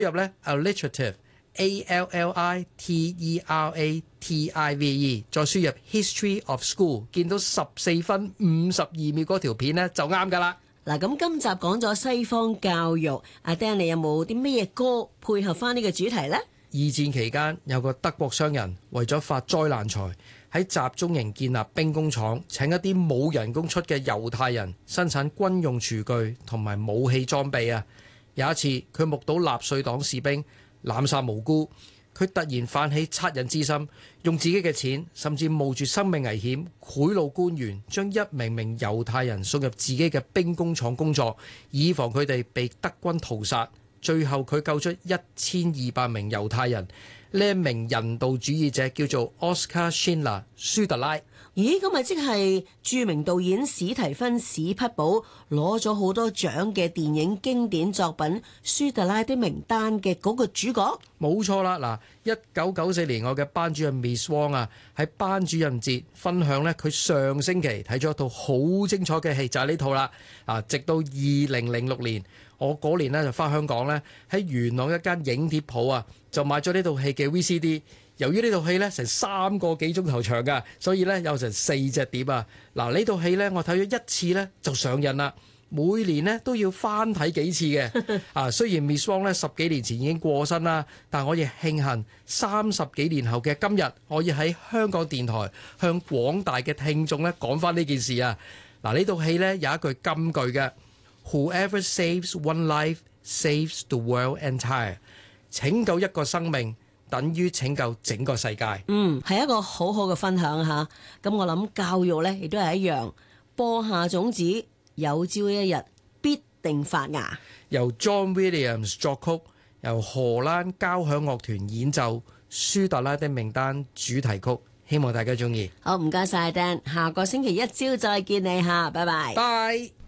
入咧 alliterative，ALLITERATIVE，再輸入 History of School， 見到14分52秒嗰條片咧就啱噶啦。 嗱，咁今集講咗西方教育，阿 Dan 你有冇啲咩歌配合翻呢個主題呢？ 二戰期間有個德國商人為咗發災難財，喺集中營建立兵工廠，請一啲冇人工出嘅猶太人生產軍用廚具同埋武器裝備啊！有一次佢目睹納粹黨士兵濫殺無辜，佢突然泛起惻隱之心，用自己嘅錢甚至冒住生命危險賄賂官員，將一名名猶太人送入自己嘅兵工廠工作，以防佢哋被德軍屠殺。最後佢救出1200名猶太人。呢一名人道主義者叫做 Oscar Schindler 舒特拉。 咦，咁咪即係著名導演史提芬史匹堡攞咗好多獎嘅電影經典作品《舒特拉的名單》嘅嗰個主角？ 冇錯啦！嗱，1994年我嘅班主任 Miss Wong 啊，喺班主任節分享呢，佢上星期睇咗一套好精彩嘅戲，就係呢套啦。直到2006年，我嗰年呢就翻香港呢，喺元朗一間影碟鋪啊，就買咗呢套戲嘅 VCD。由於呢套戲呢成3個幾鐘頭長㗎，所以呢有成4隻碟啊！嗱，呢套戲呢我睇咗一次呢就上癮啦，每年呢都要翻睇幾次嘅。雖然 Miss Wong 呢10幾年前已經過身啦，但我亦慶幸30幾年後嘅今日，我要喺香港電台向廣大嘅聽眾呢講翻呢件事啊！嗱，呢套戲呢有一句金句嘅 ，Whoever saves one life saves the world entire， 拯救一個生命等於拯救整個世界。 係一個好好嘅分享嚇。咁我諗教育呢亦都係一樣，播下種子，有朝一日必定發芽。 由 John Williams 作曲，由荷蘭交響樂團演奏《舒特拉的名單》主題曲，希望大家中意。 好，唔該晒 Dan，下個星期一朝再見你嚇，拜拜。 拜。